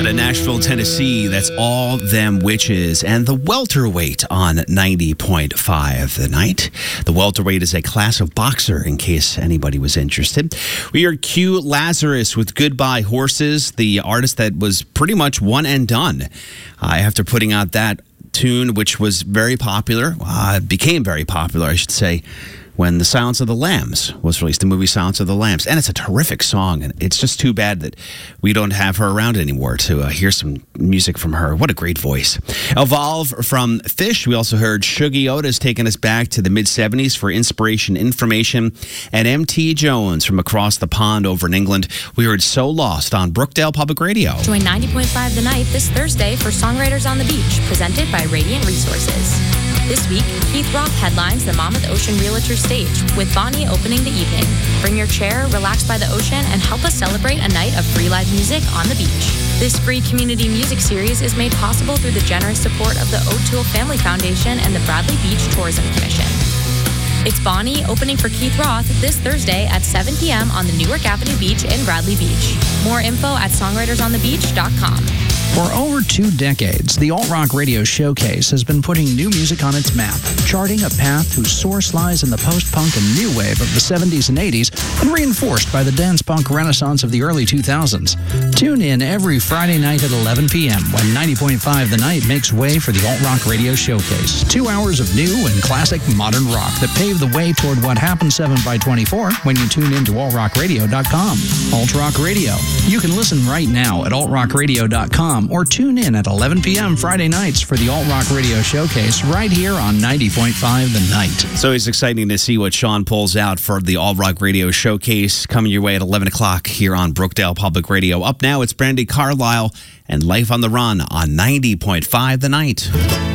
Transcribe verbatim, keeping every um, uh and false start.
in Nashville, Tennessee. That's All Them Witches and the Welterweight on ninety point five The Night. The Welterweight is a class of boxer, in case anybody was interested. We heard Q Lazarus with Goodbye Horses, the artist that was pretty much one and done uh, after putting out that tune, which was very popular, uh, became very popular, I should say, when The Silence of the Lambs was released, the movie Silence of the Lambs. And it's a terrific song, and it's just too bad that we don't have her around anymore to uh, hear some music from her. What a great voice. Evolve from Fish. We also heard Shuggie Otis taking us back to the mid-seventies for inspiration, information, and M T Jones from across the pond over in England. We heard So Lost on Brookdale Public Radio. Join ninety point five The Night this Thursday for Songwriters on the Beach, presented by Radiant Resources. This week, Keith Roth headlines the Monmouth Ocean Realtor stage, with Bonnie opening the evening. Bring your chair, relax by the ocean, and help us celebrate a night of free live music on the beach. This free community music series is made possible through the generous support of the O'Toole Family Foundation and the Bradley Beach Tourism Commission. It's Bonnie opening for Keith Roth this Thursday at seven p.m. on the Newark Avenue Beach in Bradley Beach. More info at songwriters on the beach dot com. For over two decades, the Alt Rock Radio Showcase has been putting new music on its map, charting a path whose source lies in the post-punk and new wave of the seventies and eighties, and reinforced by the dance-punk renaissance of the early two thousands. Tune in every Friday night at eleven p.m. when ninety point five The Night makes way for the Alt Rock Radio Showcase. Two hours of new and classic modern rock that pave the way toward what happens seven by twenty-four when you tune in to alt rock radio dot com. Alt Rock Radio. You can listen right now at alt rock radio dot com or tune in at eleven p.m. Friday nights for the Alt Rock Radio Showcase right here on ninety point five The Night. It's always exciting to see what Sean pulls out for the Alt Rock Radio Showcase coming your way at eleven o'clock here on Brookdale Public Radio. Up now, it's Brandi Carlile and Life on the Run on ninety point five The Night.